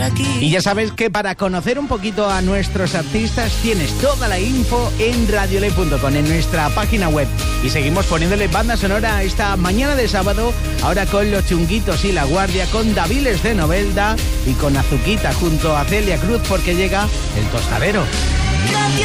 estar aquí. Y ya sabes que para conocer un poquito a nuestros artistas tienes toda la info en radioley.com, en nuestra página web. Y seguimos poniéndole banda sonora esta mañana de sábado, ahora con Los Chunguitos y La Guardia, con Daviles de Novelda y con Azuquita junto a Celia Cruz, porque llega El Tostadero.